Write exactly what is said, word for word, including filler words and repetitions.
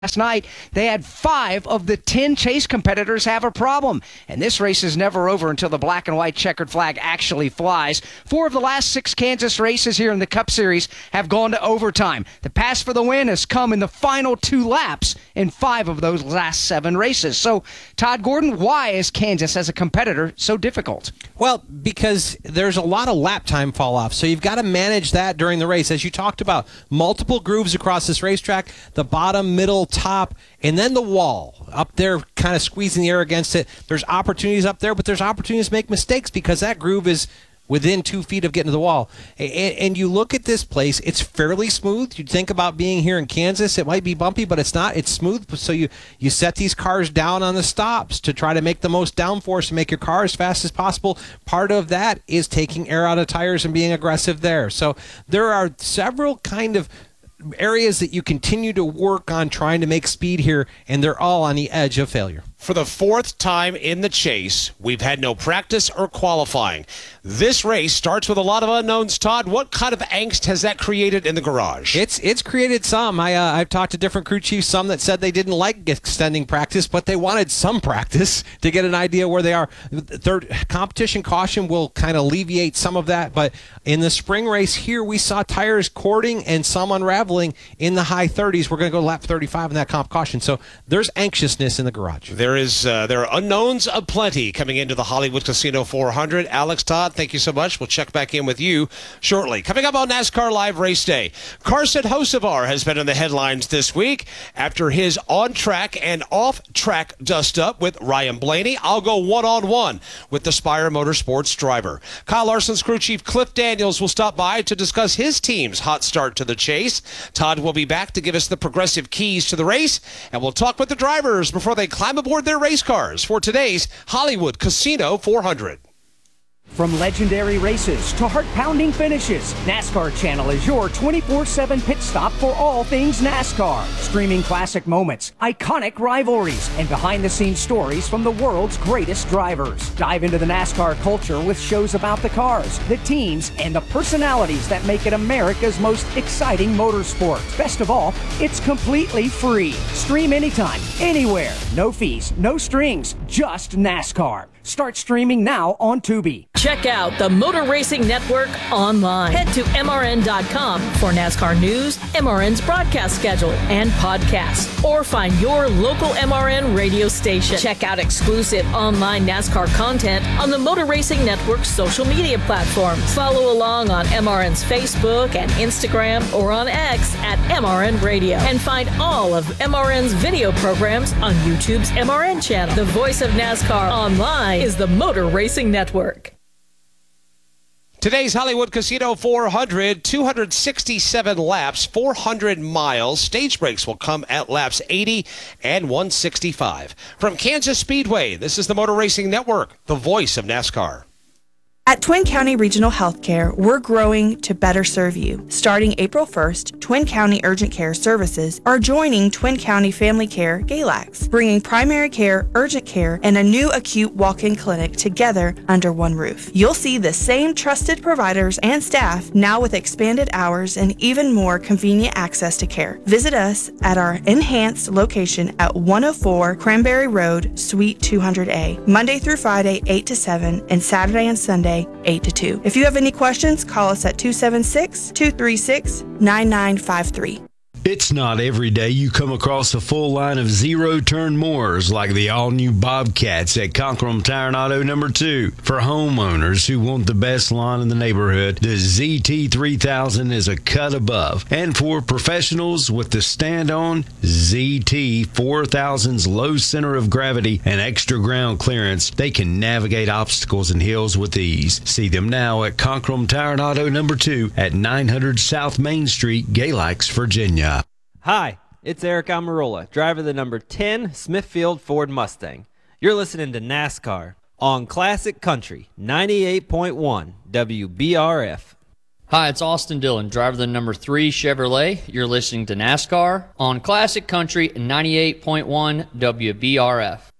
Last night, they had five of the ten chase competitors have a problem. And this race is never over until the black and white checkered flag actually flies. Four of the last six Kansas races here in the Cup Series have gone to overtime. The pass for the win has come in the final two laps in five of those last seven races. So, Todd Gordon, why is Kansas as a competitor so difficult? Well, because there's a lot of lap time fall off. So you've got to manage that during the race. As you talked about, multiple grooves across this racetrack, the bottom, middle, top, and then the wall up there kind of squeezing the air against it. There's opportunities up there, but there's opportunities to make mistakes because that groove is within two feet of getting to the wall. And, and you look at this place, it's fairly smooth. You'd think about being here in Kansas, it might be bumpy, but it's not. It's smooth. So you, you set these cars down on the stops to try to make the most downforce and make your car as fast as possible. Part of that is taking air out of tires and being aggressive there. So there are several kind of areas that you continue to work on trying to make speed here, and they're all on the edge of failure. For the fourth time in the chase, we've had no practice or qualifying. This race starts with a lot of unknowns. Todd, what kind of angst has that created in the garage? It's it's created some. I, uh, I've talked to different crew chiefs, some that said they didn't like extending practice, but they wanted some practice to get an idea where they are. Third competition caution will kind of alleviate some of that, but in the spring race here, we saw tires cording and some unraveling in the high thirties. We're going to go lap thirty-five in that comp caution, so there's anxiousness in the garage. There is uh, there are unknowns aplenty coming into the Hollywood Casino four hundred. Alex, Todd, thank you so much. We'll check back in with you shortly. Coming up on NASCAR Live Race Day, Carson Hocevar has been in the headlines this week after his on-track and off-track dust-up with Ryan Blaney. I'll go one-on-one with the Spire Motorsports driver. Kyle Larson's crew chief Cliff Daniels will stop by to discuss his team's hot start to the chase. Todd will be back to give us the progressive keys to the race, and we'll talk with the drivers before they climb aboard their race cars for today's Hollywood Casino four hundred. From legendary races to heart-pounding finishes, NASCAR Channel is your twenty-four seven pit stop for all things NASCAR. Streaming classic moments, iconic rivalries, and behind-the-scenes stories from the world's greatest drivers. Dive into the NASCAR culture with shows about the cars, the teams, and the personalities that make it America's most exciting motorsport. Best of all, it's completely free. Stream anytime, anywhere. No fees, no strings, just NASCAR. Start streaming now on Tubi. Check out the Motor Racing Network online. Head to M R N dot com for NASCAR news, M R N's broadcast schedule, and podcasts. Or find your local M R N radio station. Check out exclusive online NASCAR content on the Motor Racing Network's social media platforms. Follow along on M R N's Facebook and Instagram or on X at M R N Radio. And find all of M R N's video programs on YouTube's M R N channel. The voice of NASCAR online is the Motor Racing Network. Today's Hollywood Casino four hundred, two hundred sixty-seven laps, four hundred miles. Stage breaks will come at laps eighty and one sixty-five. From Kansas Speedway, this is the Motor Racing Network, the voice of NASCAR. At Twin County Regional Healthcare, we're growing to better serve you. Starting April first, Twin County Urgent Care Services are joining Twin County Family Care Galax, bringing primary care, urgent care, and a new acute walk-in clinic together under one roof. You'll see the same trusted providers and staff now with expanded hours and even more convenient access to care. Visit us at our enhanced location at one oh four Cranberry Road, Suite two hundred A, Monday through Friday, eight to seven, and Saturday and Sunday, eight to two. If you have any questions, call us at two seven six, two three six, nine nine five three. It's not every day you come across a full line of zero-turn mowers like the all-new Bobcats at Conkrum Tire and Auto number two. For homeowners who want the best lawn in the neighborhood, the Z T three thousand is a cut above. And for professionals with the stand-on, Z T four thousand's low center of gravity and extra ground clearance, they can navigate obstacles and hills with ease. See them now at Conkrum Tire and Auto number two at nine hundred South Main Street, Galax, Virginia. Hi, it's Eric Almirola, driver of the number ten Smithfield Ford Mustang. You're listening to NASCAR on Classic Country ninety-eight point one W B R F. Hi, it's Austin Dillon, driver of the number three Chevrolet. You're listening to NASCAR on Classic Country ninety-eight point one W B R F.